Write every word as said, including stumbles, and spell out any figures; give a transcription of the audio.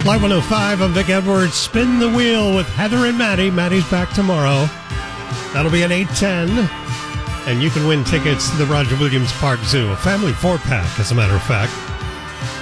Live one oh five, I'm Vic Edwards. Spin the wheel with Heather and Maddie. Maddie's back tomorrow. That'll be at eight ten. And you can win tickets to the Roger Williams Park Zoo. A family four-pack, as a matter of fact.